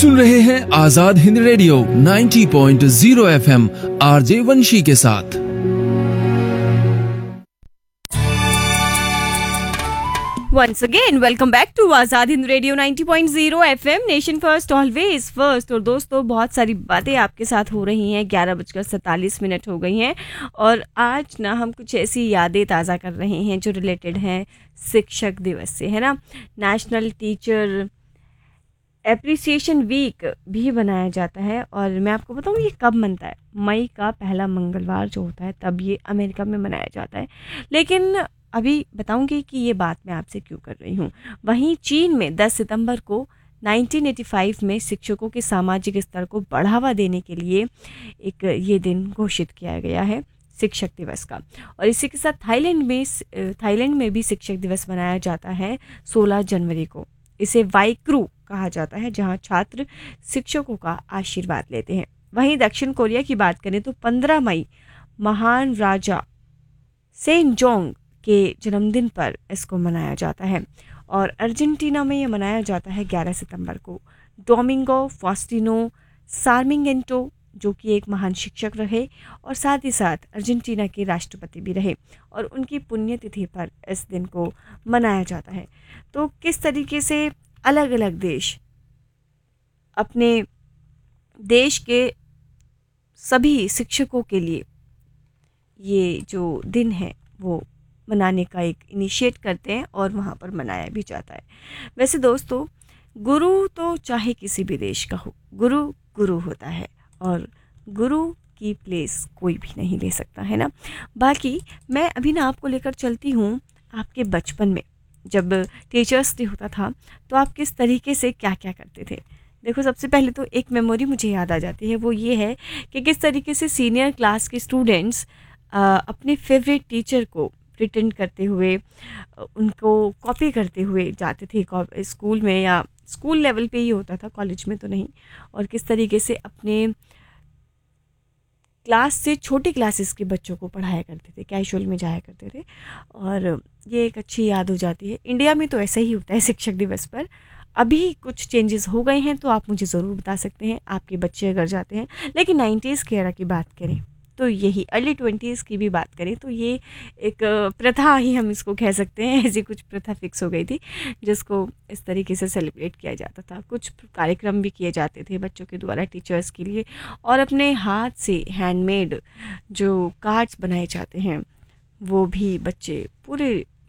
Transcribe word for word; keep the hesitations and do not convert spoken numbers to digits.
सुन रहे हैं आजाद हिंद रेडियो नब्बे पॉइंट ज़ीरो एफएम आरजे वंशी के साथ। Once again, welcome back to Azad Hind radio नब्बे point zero FM, nation first always first. और दोस्तों, बहुत सारी बातें आपके साथ हो रही हैं। ग्यारह बजकर सैंतालीस मिनट हो गई हैं और आज ना हम कुछ ऐसी यादें ताज़ा कर रहे हैं जो रिलेटेड हैं शिक्षक दिवस से, है ना। नेशनल टीचर एप्रिसिएशन वीक भी बनाया जाता है और मैं आपको बताऊँ ये कब मनता है। मई का पहला मंगलवार जो होता है तब ये अमेरिका में मनाया जाता है। लेकिन अभी बताऊंगी कि ये बात मैं आपसे क्यों कर रही हूँ। वहीं चीन में दस सितंबर को उन्नीस सौ पचासी में शिक्षकों के सामाजिक स्तर को बढ़ावा देने के लिए एक ये दिन घोषित किया गया है शिक्षक दिवस का। और इसी के साथ थाईलैंड में थाईलैंड में भी शिक्षक दिवस मनाया जाता है सोलह जनवरी को। इसे वाइक्रू कहा जाता है, जहां छात्र शिक्षकों का आशीर्वाद लेते हैं। वहीं दक्षिण कोरिया की बात करें तो पंद्रह मई महान राजा सेनजोंग के जन्मदिन पर इसको मनाया जाता है। और अर्जेंटीना में ये मनाया जाता है ग्यारह सितंबर को। डोमिंगो फास्टिनो सार्मिंगेंटो जो कि एक महान शिक्षक रहे और साथ ही साथ अर्जेंटीना के राष्ट्रपति भी रहे और उनकी पुण्यतिथि पर इस दिन को मनाया जाता है। तो किस तरीके से अलग अलग देश अपने देश के सभी शिक्षकों के लिए ये जो दिन है वो मनाने का एक इनिशिएट करते हैं और वहाँ पर मनाया भी जाता है। वैसे दोस्तों, गुरु तो चाहे किसी भी देश का हो, गुरु गुरु होता है और गुरु की प्लेस कोई भी नहीं ले सकता, है ना। बाकी मैं अभी ना आपको लेकर चलती हूँ आपके बचपन में। जब टीचर्स डे होता था तो आप किस तरीके से क्या क्या करते थे। देखो, सबसे पहले तो एक मेमोरी मुझे याद आ जाती है, वो ये है कि किस तरीके से सीनियर क्लास के स्टूडेंट्स अपने फेवरेट टीचर को प्रिटेंड करते हुए, उनको कॉपी करते हुए जाते थे स्कूल में, या स्कूल लेवल पे ही होता था, कॉलेज में तो नहीं। और किस तरीके से अपने क्लास से छोटी क्लासेस के बच्चों को पढ़ाया करते थे, कैजुअल में जाया करते थे। और ये एक अच्छी याद हो जाती है। इंडिया में तो ऐसा ही होता है शिक्षक दिवस पर। अभी कुछ चेंजेस हो गए हैं तो आप मुझे ज़रूर बता सकते हैं, आपके बच्चे अगर जाते हैं। लेकिन नाइन्टीज़ के एरा की बात करें तो यही, अर्ली ट्वेंटीज़ की भी बात करें तो ये एक प्रथा ही हम इसको कह सकते हैं। ऐसी कुछ प्रथा फिक्स हो गई थी जिसको इस तरीके से सेलिब्रेट किया जाता था। कुछ कार्यक्रम भी किए जाते थे बच्चों के द्वारा टीचर्स के लिए, और अपने हाथ से हैंडमेड जो कार्ड्स बनाए जाते हैं वो भी बच्चे पूरे